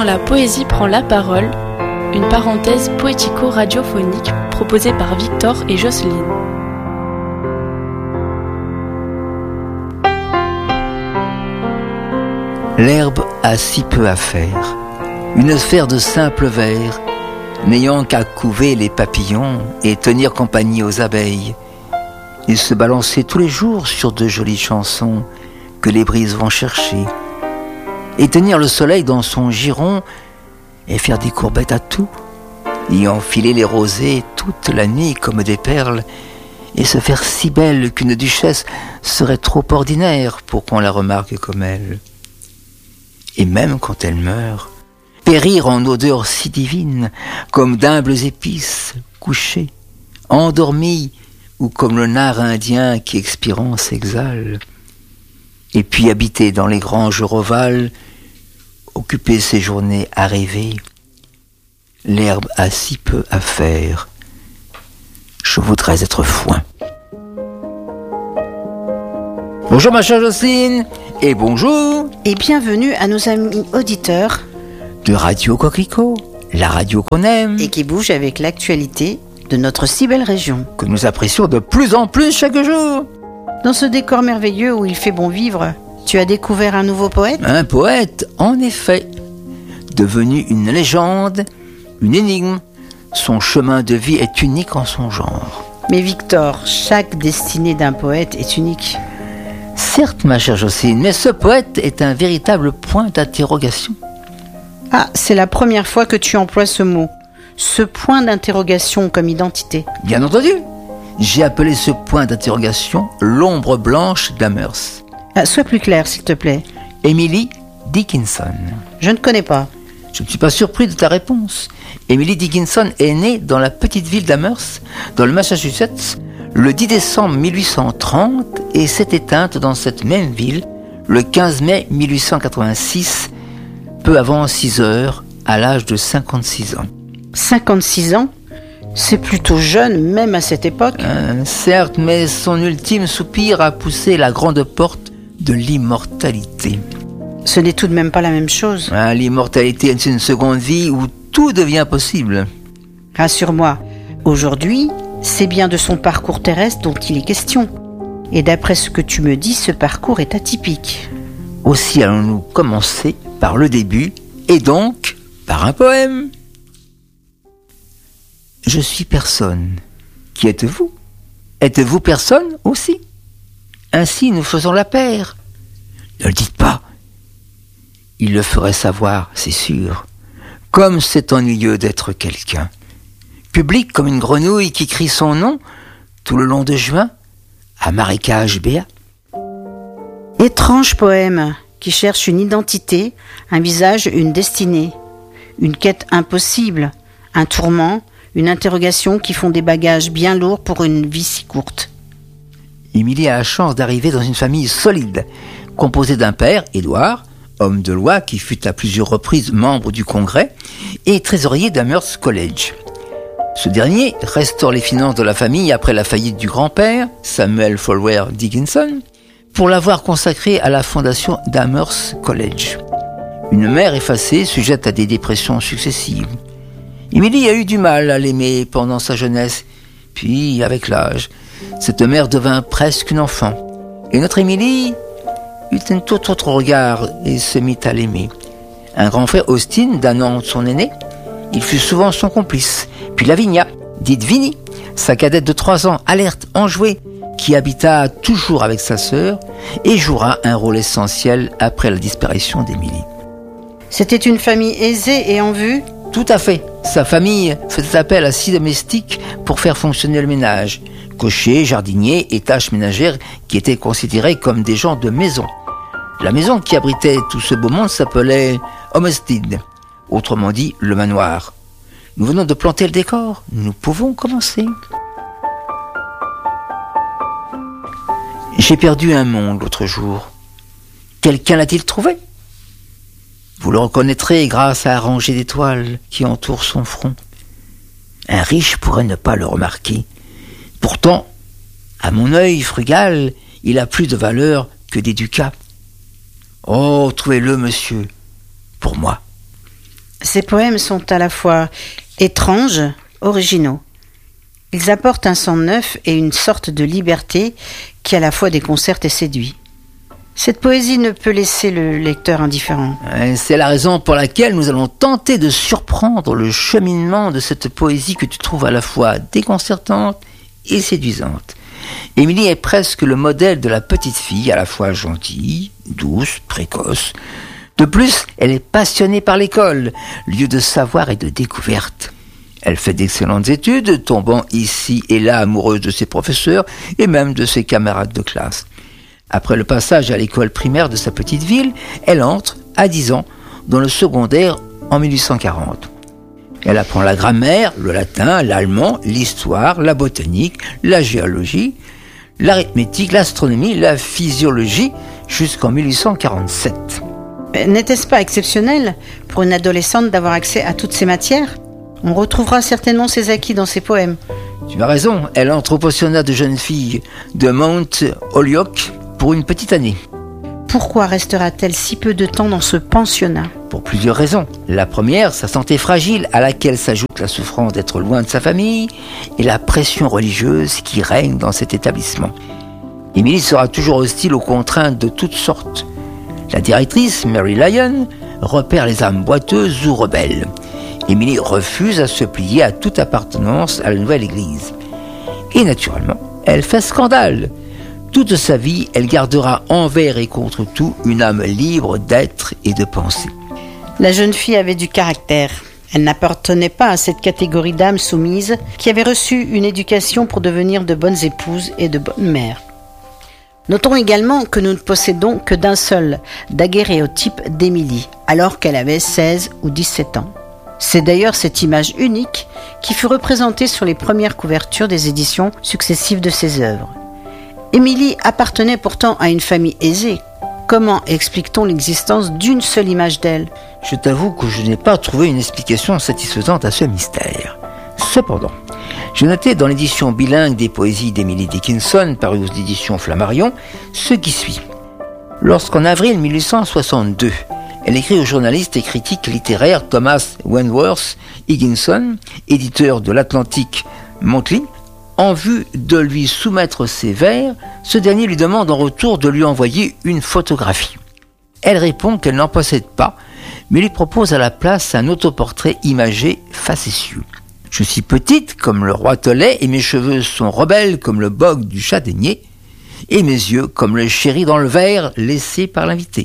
Quand la poésie prend la parole, une parenthèse poético-radiophonique proposée par Victor et Jocelyne. L'herbe a si peu à faire, une sphère de simple verre, n'ayant qu'à couver les papillons et tenir compagnie aux abeilles, et se balancer tous les jours sur de jolies chansons que les brises vont chercher, et tenir le soleil dans son giron et faire des courbettes à tout, y enfiler les rosées toute la nuit comme des perles, et se faire si belle qu'une duchesse serait trop ordinaire pour qu'on la remarque comme elle. Et même quand elle meurt, périr en odeurs si divines, comme d'humbles épices couchées, endormies, ou comme le nard indien qui expirant s'exhale. Et puis habiter dans les granges ovales, occuper ses journées à rêver. L'herbe a si peu à faire, je voudrais être foin. Bonjour ma chère Jocelyne, et bonjour. Et bienvenue à nos amis auditeurs de Radio Coquelicot, la radio qu'on aime. Et qui bouge avec l'actualité de notre si belle région. Que nous apprécions de plus en plus chaque jour. Dans ce décor merveilleux où il fait bon vivre, tu as découvert un nouveau poète ? Un poète, en effet, devenu une légende, une énigme. Son chemin de vie est unique en son genre. Mais Victor, chaque destinée d'un poète est unique. Certes, ma chère Jocelyne, mais ce poète est un véritable point d'interrogation. Ah, c'est la première fois que tu emploies ce mot. Ce point d'interrogation comme identité. Bien entendu. J'ai appelé ce point d'interrogation l'ombre blanche d'Amherst. Ah, sois plus clair, s'il te plaît. Emily Dickinson. Je ne connais pas. Je ne suis pas surpris de ta réponse. Emily Dickinson est née dans la petite ville d'Amherst, dans le Massachusetts, le 10 décembre 1830 et s'est éteinte dans cette même ville le 15 mai 1886, peu avant 6 heures, à l'âge de 56 ans. 56 ans ? C'est plutôt jeune, même à cette époque. Certes, mais son ultime soupir a poussé la grande porte de l'immortalité. Ce n'est tout de même pas la même chose. L'immortalité est une seconde vie où tout devient possible. Rassure-moi, aujourd'hui, c'est bien de son parcours terrestre dont il est question. Et d'après ce que tu me dis, ce parcours est atypique. Aussi allons-nous commencer par le début, et donc par un poème. Je suis personne. Qui êtes-vous ? Êtes-vous personne aussi ? Ainsi nous faisons la paire. Ne le dites pas. Il le ferait savoir, c'est sûr. Comme c'est ennuyeux d'être quelqu'un. Public comme une grenouille qui crie son nom tout le long de juin, à marécage béat. Étrange poème qui cherche une identité, un visage, une destinée. Une quête impossible, un tourment, une interrogation qui font des bagages bien lourds pour une vie si courte. Émilie a la chance d'arriver dans une famille solide, composée d'un père, Édouard, homme de loi qui fut à plusieurs reprises membre du Congrès, et trésorier d'Amherst College. Ce dernier restaure les finances de la famille après la faillite du grand-père, Samuel Falwell Dickinson, pour l'avoir consacré à la fondation d'Amherst College. Une mère effacée, sujette à des dépressions successives. Émilie a eu du mal à l'aimer pendant sa jeunesse, puis avec l'âge, cette mère devint presque une enfant. Et notre Émilie eut un tout autre regard et se mit à l'aimer. Un grand frère, Austin, d'un an de son aîné, il fut souvent son complice. Puis Lavinia, dite Vinnie, sa cadette de 3 ans, alerte, enjouée, qui habita toujours avec sa sœur et jouera un rôle essentiel après la disparition d'Émilie. C'était une famille aisée et en vue ? Tout à fait. Sa famille faisait appel à 6 domestiques pour faire fonctionner le ménage. Cochers, jardiniers et tâches ménagères qui étaient considérés comme des gens de maison. La maison qui abritait tout ce beau monde s'appelait Homestead, autrement dit le manoir. Nous venons de planter le décor, nous pouvons commencer. J'ai perdu un monde l'autre jour. Quelqu'un l'a-t-il trouvé ? Vous le reconnaîtrez grâce à la rangée d'étoiles qui entoure son front. Un riche pourrait ne pas le remarquer. Pourtant, à mon œil frugal, il a plus de valeur que des ducats. Oh, trouvez-le, monsieur, pour moi. Ces poèmes sont à la fois étranges, originaux. Ils apportent un sang neuf et une sorte de liberté qui à la fois déconcerte et séduit. Cette poésie ne peut laisser le lecteur indifférent. C'est la raison pour laquelle nous allons tenter de surprendre le cheminement de cette poésie que tu trouves à la fois déconcertante et séduisante. Émilie est presque le modèle de la petite fille, à la fois gentille, douce, précoce. De plus, elle est passionnée par l'école, lieu de savoir et de découverte. Elle fait d'excellentes études, tombant ici et là amoureuse de ses professeurs et même de ses camarades de classe. Après le passage à l'école primaire de sa petite ville, elle entre, à 10 ans, dans le secondaire en 1840. Elle apprend la grammaire, le latin, l'allemand, l'histoire, la botanique, la géologie, l'arithmétique, l'astronomie, la physiologie, jusqu'en 1847. N'était-ce pas exceptionnel pour une adolescente d'avoir accès à toutes ces matières ? On retrouvera certainement ses acquis dans ses poèmes. Tu as raison, elle entre au pensionnat de jeunes filles de Mount Holyoke pour une petite année. Pourquoi restera-t-elle si peu de temps dans ce pensionnat ? Pour plusieurs raisons. La première, sa santé fragile, à laquelle s'ajoute la souffrance d'être loin de sa famille et la pression religieuse qui règne dans cet établissement. Émilie sera toujours hostile aux contraintes de toutes sortes. La directrice, Mary Lyon, repère les âmes boiteuses ou rebelles. Émilie refuse à se plier à toute appartenance à la nouvelle église. Et naturellement, elle fait scandale. Toute sa vie, elle gardera envers et contre tout une âme libre d'être et de penser. La jeune fille avait du caractère. Elle n'appartenait pas à cette catégorie d'âmes soumises qui avaient reçu une éducation pour devenir de bonnes épouses et de bonnes mères. Notons également que nous ne possédons que d'un seul daguerréotype d'Émilie, alors qu'elle avait 16 ou 17 ans. C'est d'ailleurs cette image unique qui fut représentée sur les premières couvertures des éditions successives de ses œuvres. Émilie appartenait pourtant à une famille aisée. Comment explique-t-on l'existence d'une seule image d'elle ? Je t'avoue que je n'ai pas trouvé une explication satisfaisante à ce mystère. Cependant, j'ai noté dans l'édition bilingue des poésies d'Emily Dickinson, parue aux éditions Flammarion, ce qui suit. Lorsqu'en avril 1862, elle écrit au journaliste et critique littéraire Thomas Wentworth Higginson, éditeur de l'Atlantic Monthly, en vue de lui soumettre ses vers, ce dernier lui demande en retour de lui envoyer une photographie. Elle répond qu'elle n'en possède pas, mais lui propose à la place un autoportrait imagé facétieux. Je suis petite comme le roi Tollet et mes cheveux sont rebelles comme le bogue du châtaignier et mes yeux comme le chéri dans le verre laissé par l'invité.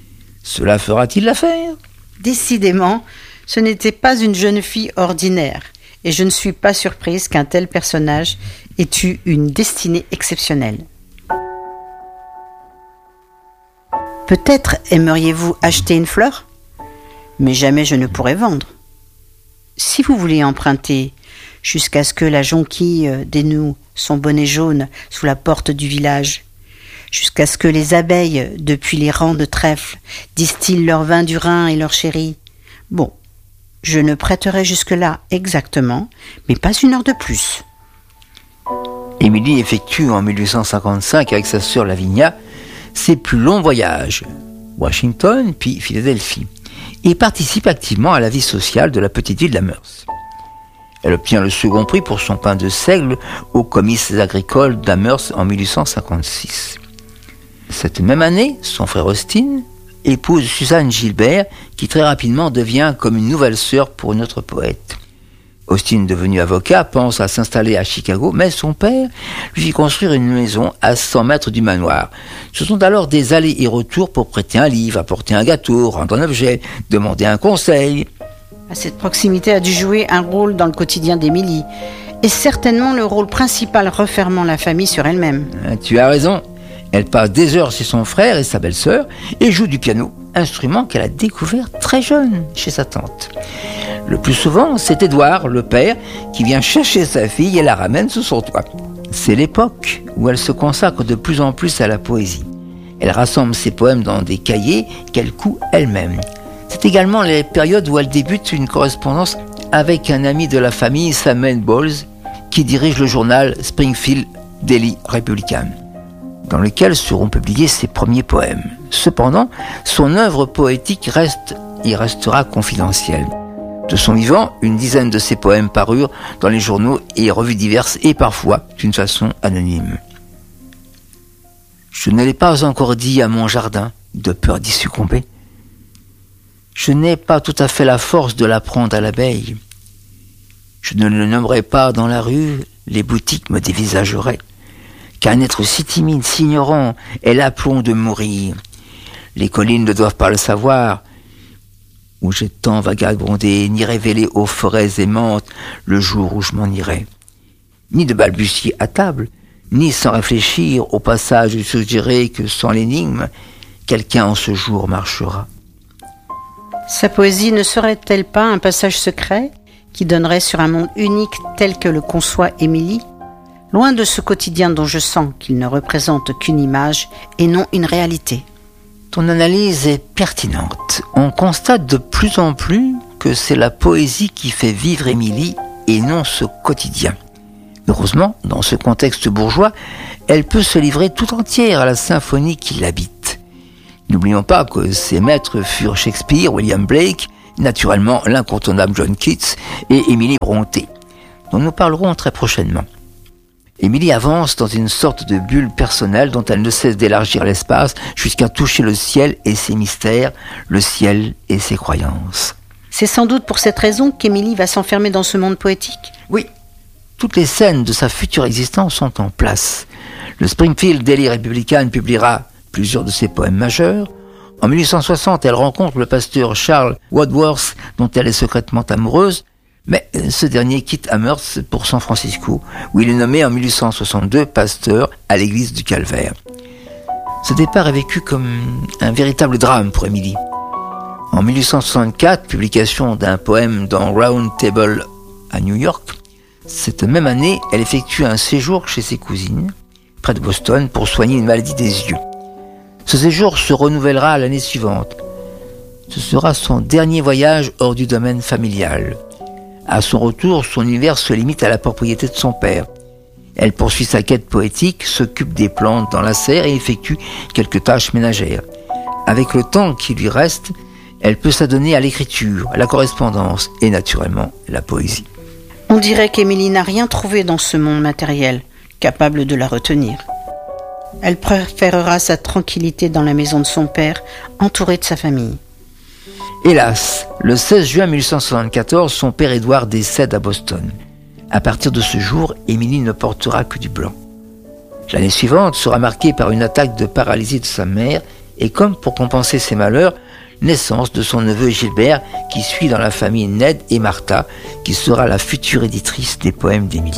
Cela fera-t-il l'affaire ? Décidément, ce n'était pas une jeune fille ordinaire et je ne suis pas surprise qu'un tel personnage ait eu une destinée exceptionnelle. Peut-être aimeriez-vous acheter une fleur ? Mais jamais je ne pourrais vendre. Si vous voulez emprunter jusqu'à ce que la jonquille dénoue son bonnet jaune sous la porte du village, jusqu'à ce que les abeilles, depuis les rangs de trèfle, distillent leur vin du Rhin et leur sherry, bon, je ne prêterai jusque-là exactement, mais pas une heure de plus. Émilie effectue en 1855 avec sa sœur Lavinia ses plus longs voyages, Washington puis Philadelphie, et participe activement à la vie sociale de la petite ville d'Amherst. Elle obtient le second prix pour son pain de seigle aux comices agricoles d'Amherst en 1856. Cette même année, son frère Austin épouse Suzanne Gilbert, qui très rapidement devient comme une nouvelle sœur pour une autre poète. Austin, devenu avocat, pense à s'installer à Chicago, mais son père lui fit construire une maison à 100 mètres du manoir. Ce sont alors des allers et retours pour prêter un livre, apporter un gâteau, rendre un objet, demander un conseil. Cette proximité a dû jouer un rôle dans le quotidien d'Émilie, et certainement le rôle principal refermant la famille sur elle-même. Tu as raison. Elle passe des heures chez son frère et sa belle-sœur et joue du piano, instrument qu'elle a découvert très jeune chez sa tante. Le plus souvent, c'est Édouard, le père, qui vient chercher sa fille et la ramène sous son toit. C'est l'époque où elle se consacre de plus en plus à la poésie. Elle rassemble ses poèmes dans des cahiers qu'elle coud elle-même. C'est également les périodes où elle débute une correspondance avec un ami de la famille, Samuel Bowles, qui dirige le journal Springfield Daily Republican, dans lequel seront publiés ses premiers poèmes. Cependant, son œuvre poétique reste et restera confidentielle. De son vivant, une dizaine de ses poèmes parurent dans les journaux et revues diverses et parfois d'une façon anonyme. Je ne l'ai pas encore dit à mon jardin, de peur d'y succomber. Je n'ai pas tout à fait la force de l'apprendre à l'abeille. Je ne le nommerai pas dans la rue, les boutiques me dévisageraient. Qu'un être si timide, si ignorant, est l'aplomb de mourir. Les collines ne doivent pas le savoir, où j'ai tant vagabondé, ni révélé aux forêts aimantes le jour où je m'en irai. Ni de balbutier à table, ni sans réfléchir au passage suggéré que sans l'énigme, quelqu'un en ce jour marchera. Sa poésie ne serait-elle pas un passage secret qui donnerait sur un monde unique tel que le conçoit Émilie, loin de ce quotidien dont je sens qu'il ne représente qu'une image et non une réalité? Ton analyse est pertinente. On constate de plus en plus que c'est la poésie qui fait vivre Émilie et non ce quotidien. Heureusement, dans ce contexte bourgeois, elle peut se livrer tout entière à la symphonie qui l'habite. N'oublions pas que ses maîtres furent Shakespeare, William Blake, naturellement l'incontournable John Keats et Émilie Brontë, dont nous parlerons très prochainement. Émilie avance dans une sorte de bulle personnelle dont elle ne cesse d'élargir l'espace jusqu'à toucher le ciel et ses mystères, le ciel et ses croyances. C'est sans doute pour cette raison qu'Émilie va s'enfermer dans ce monde poétique? Oui, toutes les scènes de sa future existence sont en place. Le Springfield Daily Republican publiera plusieurs de ses poèmes majeurs. En 1860, elle rencontre le pasteur Charles Wadsworth, dont elle est secrètement amoureuse, mais ce dernier quitte Amherst pour San Francisco, où il est nommé en 1862 pasteur à l'église du Calvaire. Ce départ est vécu comme un véritable drame pour Émilie. En 1864, publication d'un poème dans Round Table à New York, cette même année, elle effectue un séjour chez ses cousines, près de Boston, pour soigner une maladie des yeux. Ce séjour se renouvellera l'année suivante. Ce sera son dernier voyage hors du domaine familial. À son retour, son univers se limite à la propriété de son père. Elle poursuit sa quête poétique, s'occupe des plantes dans la serre et effectue quelques tâches ménagères. Avec le temps qui lui reste, elle peut s'adonner à l'écriture, à la correspondance et naturellement la poésie. On dirait qu'Émilie n'a rien trouvé dans ce monde matériel capable de la retenir. Elle préférera sa tranquillité dans la maison de son père, entourée de sa famille. Hélas, le 16 juin 1874, son père Édouard décède à Boston. À partir de ce jour, Émilie ne portera que du blanc. L'année suivante sera marquée par une attaque de paralysie de sa mère et comme pour compenser ses malheurs, naissance de son neveu Gilbert qui suit dans la famille Ned et Martha, qui sera la future éditrice des poèmes d'Émilie.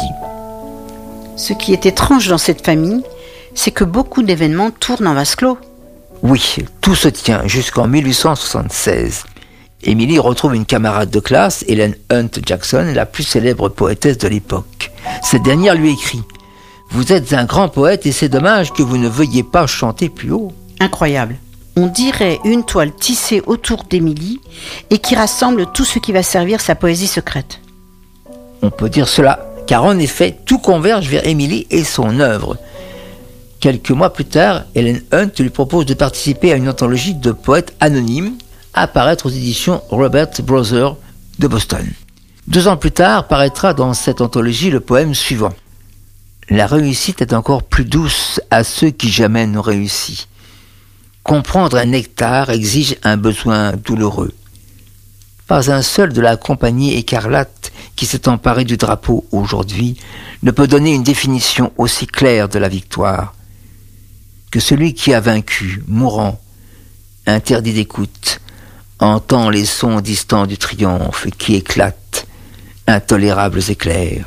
Ce qui est étrange dans cette famille, c'est que beaucoup d'événements tournent en vase clos. Oui, tout se tient jusqu'en 1876. Émilie retrouve une camarade de classe, Helen Hunt Jackson, la plus célèbre poétesse de l'époque. Cette dernière lui écrit « Vous êtes un grand poète et c'est dommage que vous ne veuillez pas chanter plus haut. » Incroyable. On dirait une toile tissée autour d'Émilie et qui rassemble tout ce qui va servir sa poésie secrète. On peut dire cela, car en effet, tout converge vers Émilie et son œuvre. Quelques mois plus tard, Helen Hunt lui propose de participer à une anthologie de poètes anonymes à paraître aux éditions Robert Brothers de Boston. 2 ans plus tard, paraîtra dans cette anthologie le poème suivant. La réussite est encore plus douce à ceux qui jamais n'ont réussi. Comprendre un nectar exige un besoin douloureux. Pas un seul de la compagnie écarlate qui s'est emparé du drapeau aujourd'hui ne peut donner une définition aussi claire de la victoire. Que celui qui a vaincu, mourant, interdit d'écoute, entend les sons distants du triomphe qui éclatent, intolérables éclairs.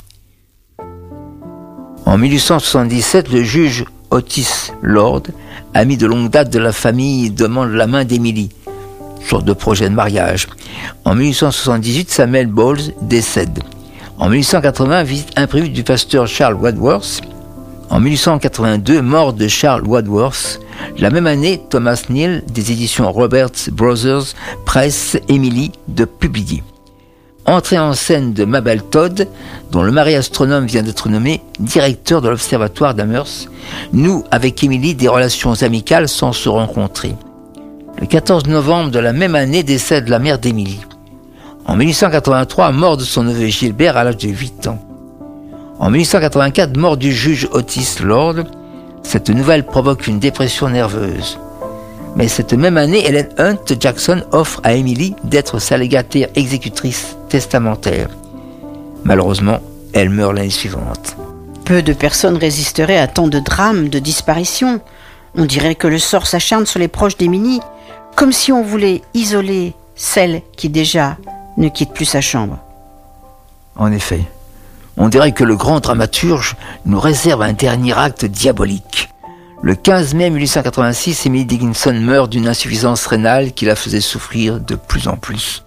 En 1877, le juge Otis Lord, ami de longue date de la famille, demande la main d'Émilie, sorte de projet de mariage. En 1878, Samuel Bowles décède. En 1880, visite imprévue du pasteur Charles Wadsworth. En 1882, mort de Charles Wadsworth. La même année, Thomas Neal, des éditions Robert Brothers, presse Émilie de publier. Entrée en scène de Mabel Todd, dont le mari astronome vient d'être nommé directeur de l'observatoire d'Amherst, noue avec Émilie des relations amicales sans se rencontrer. Le 14 novembre de la même année décède la mère d'Émilie. En 1883, mort de son neveu Gilbert à l'âge de 8 ans. En 1884, mort du juge Otis Lord. Cette nouvelle provoque une dépression nerveuse. Mais cette même année, Helen Hunt Jackson offre à Emily d'être sa légataire exécutrice testamentaire. Malheureusement, elle meurt l'année suivante. Peu de personnes résisteraient à tant de drames, de disparitions. On dirait que le sort s'acharne sur les proches d'Emily, comme si on voulait isoler celle qui déjà ne quitte plus sa chambre. En effet, on dirait que le grand dramaturge nous réserve un dernier acte diabolique. Le 15 mai 1886, Emily Dickinson meurt d'une insuffisance rénale qui la faisait souffrir de plus en plus.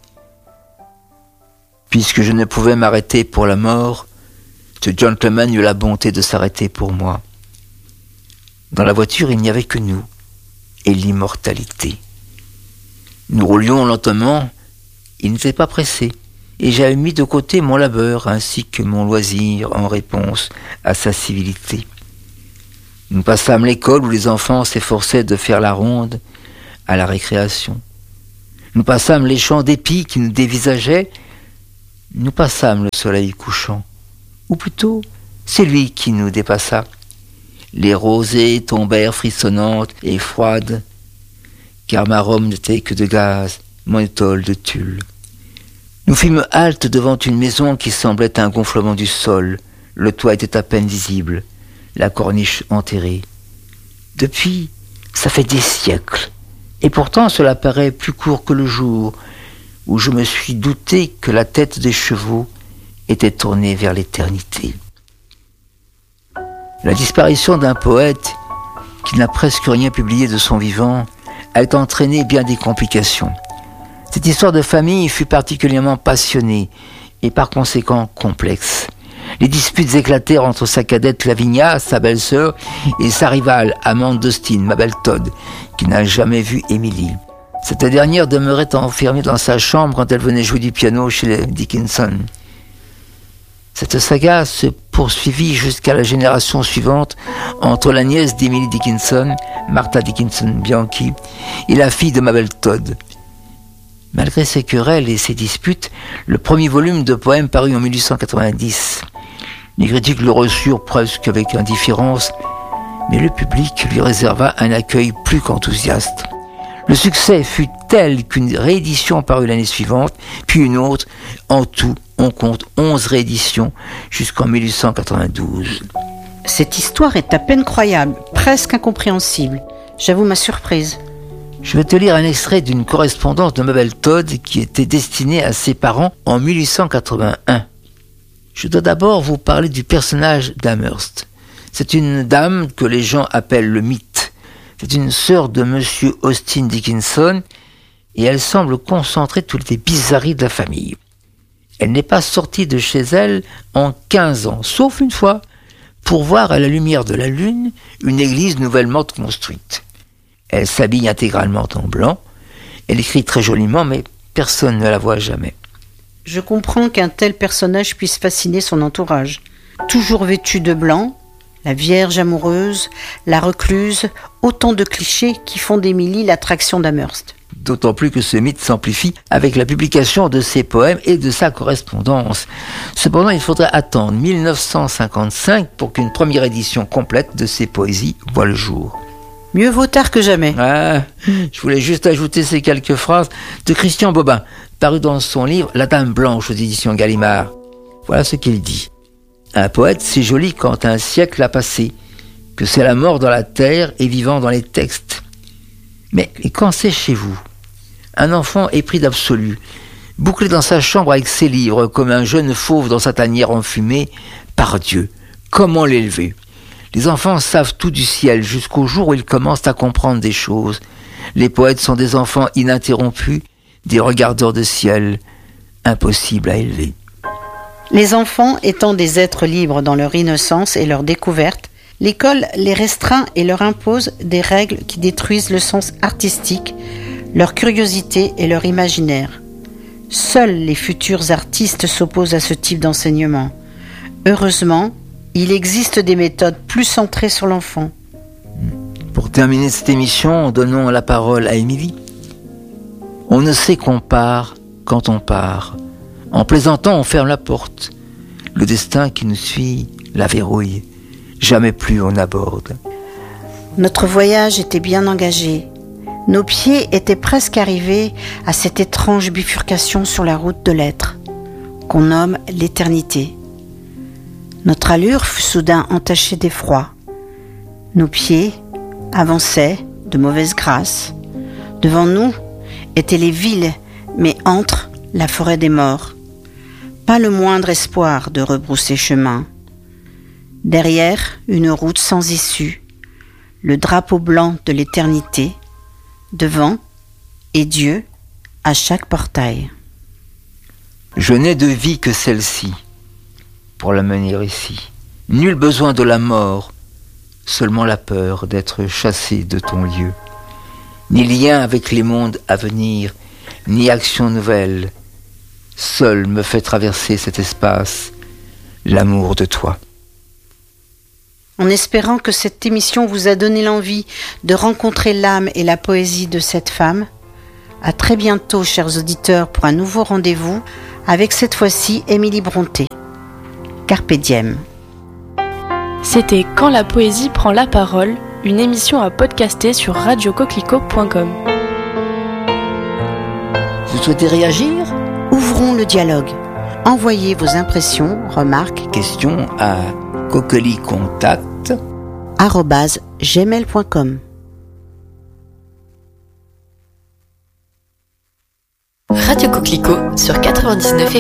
Puisque je ne pouvais m'arrêter pour la mort, ce gentleman eut la bonté de s'arrêter pour moi. Dans la voiture, il n'y avait que nous et l'immortalité. Nous roulions lentement, il n'était pas pressé, et j'avais mis de côté mon labeur ainsi que mon loisir en réponse à sa civilité. Nous passâmes l'école où les enfants s'efforçaient de faire la ronde à la récréation. Nous passâmes les champs d'épis qui nous dévisageaient. Nous passâmes le soleil couchant. Ou plutôt, c'est lui qui nous dépassa. Les rosées tombèrent frissonnantes et froides, car ma Rome n'était que de gaz, mon étole de tulle. Nous fîmes halte devant une maison qui semblait un gonflement du sol. Le toit était à peine visible, la corniche enterrée. Depuis, ça fait des siècles, et pourtant cela paraît plus court que le jour, où je me suis douté que la tête des chevaux était tournée vers l'éternité. La disparition d'un poète qui n'a presque rien publié de son vivant a entraîné bien des complications. Cette histoire de famille fut particulièrement passionnée et par conséquent complexe. Les disputes éclatèrent entre sa cadette Lavinia, sa belle-sœur, et sa rivale Amande Austin, ma belle Todd, qui n'a jamais vu Emily. Cette dernière demeurait enfermée dans sa chambre quand elle venait jouer du piano chez les Dickinson. Cette saga se poursuivit jusqu'à la génération suivante entre la nièce d'Emily Dickinson, Martha Dickinson Bianchi, et la fille de ma belle Todd. Malgré ces querelles et ces disputes, le premier volume de poèmes parut en 1890. Les critiques le reçurent presque avec indifférence, mais le public lui réserva un accueil plus qu'enthousiaste. Le succès fut tel qu'une réédition parut l'année suivante, puis une autre. En tout, on compte 11 rééditions jusqu'en 1892. Cette histoire est à peine croyable, presque incompréhensible. J'avoue ma surprise. Je vais te lire un extrait d'une correspondance de Mabel Todd qui était destinée à ses parents en 1881. Je dois d'abord vous parler du personnage d'Amherst. C'est une dame que les gens appellent le mythe. C'est une sœur de Monsieur Austin Dickinson et elle semble concentrer toutes les bizarreries de la famille. Elle n'est pas sortie de chez elle en 15 ans, sauf une fois, pour voir à la lumière de la lune une église nouvellement construite. Elle s'habille intégralement en blanc, elle écrit très joliment, mais personne ne la voit jamais. Je comprends qu'un tel personnage puisse fasciner son entourage. Toujours vêtue de blanc, la vierge amoureuse, la recluse, autant de clichés qui font d'Emily l'attraction d'Amherst. D'autant plus que ce mythe s'amplifie avec la publication de ses poèmes et de sa correspondance. Cependant, il faudrait attendre 1955 pour qu'une première édition complète de ses poésies voie le jour. Mieux vaut tard que jamais. Je voulais juste ajouter ces quelques phrases de Christian Bobin, paru dans son livre « La Dame Blanche » aux éditions Gallimard. Voilà ce qu'il dit. Un poète, c'est joli quand un siècle a passé, que c'est la mort dans la terre et vivant dans les textes. Mais quand c'est chez vous, un enfant épris d'absolu, bouclé dans sa chambre avec ses livres, comme un jeune fauve dans sa tanière enfumée, par Dieu, comment l'élever ? Les enfants savent tout du ciel jusqu'au jour où ils commencent à comprendre des choses. Les poètes sont des enfants ininterrompus, des regardeurs de ciel, impossibles à élever. Les enfants étant des êtres libres dans leur innocence et leur découverte, l'école les restreint et leur impose des règles qui détruisent le sens artistique, leur curiosité et leur imaginaire. Seuls les futurs artistes s'opposent à ce type d'enseignement. Heureusement, il existe des méthodes plus centrées sur l'enfant. Pour terminer cette émission, donnons la parole à Émilie. On ne sait qu'on part quand on part. En plaisantant, on ferme la porte. Le destin qui nous suit la verrouille. Jamais plus on aborde. Notre voyage était bien engagé. Nos pieds étaient presque arrivés à cette étrange bifurcation sur la route de l'être, qu'on nomme l'éternité. Notre allure fut soudain entachée d'effroi. Nos pieds avançaient de mauvaise grâce. Devant nous étaient les villes, mais entre la forêt des morts. Pas le moindre espoir de rebrousser chemin. Derrière, une route sans issue, le drapeau blanc de l'éternité, devant, et Dieu à chaque portail. Je n'ai de vie que celle-ci, pour la mener ici. Nul besoin de la mort, seulement la peur d'être chassé de ton lieu. Ni lien avec les mondes à venir, ni action nouvelle. Seul me fait traverser cet espace, l'amour de toi. En espérant que cette émission vous a donné l'envie de rencontrer l'âme et la poésie de cette femme, à très bientôt, chers auditeurs, pour un nouveau rendez-vous avec cette fois-ci Émilie Bronté. Carpe diem. C'était Quand la poésie prend la parole, une émission à podcaster sur radiocoquelicot.com. Vous souhaitez réagir ? Ouvrons le dialogue. Envoyez vos impressions, remarques, Question à coquelicontact@gmail.com. Radio Coquelicot sur 99